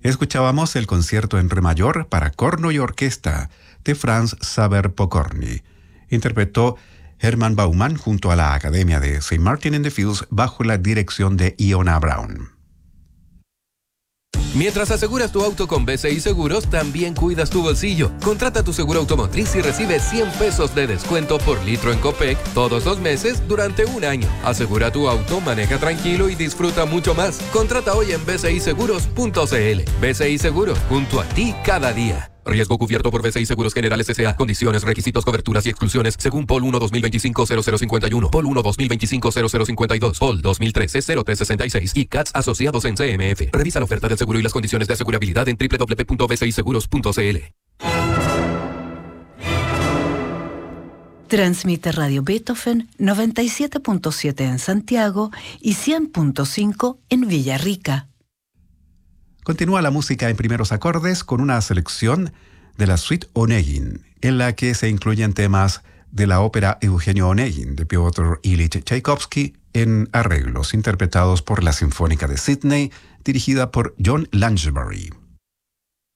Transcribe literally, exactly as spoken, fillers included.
Escuchábamos el concierto en re mayor para corno y orquesta de Franz Xaver-Pokorny. Interpretó Hermann Baumann junto a la Academia de Saint Martin in the Fields bajo la dirección de Iona Brown. Mientras aseguras tu auto con B C I Seguros, también cuidas tu bolsillo. Contrata tu seguro automotriz y recibe cien pesos de descuento por litro en Copec todos los meses durante un año. Asegura tu auto, maneja tranquilo y disfruta mucho más. Contrata hoy en b c i seguros punto c l. B C I Seguros, junto a ti cada día. Riesgo cubierto por B C I Seguros Generales S A Condiciones, requisitos, coberturas y exclusiones según P O L uno dos mil veinticinco cero cero cincuenta y uno, P O L uno dos mil veinticinco cero cero cincuenta y dos, P O L dos mil trece cero tres sesenta y seis y C A T S asociados en C M F. Revisa la oferta del seguro y las condiciones de asegurabilidad en w w w punto b c i seguros punto c l. Transmite Radio Beethoven noventa y siete punto siete en Santiago y cien punto cinco en Villarrica. Continúa la música en primeros acordes con una selección de la suite Onegin, en la que se incluyen temas de la ópera Eugenio Onegin de Piotr Ilich Tchaikovsky en arreglos interpretados por la Sinfónica de Sydney, dirigida por John Lansbury.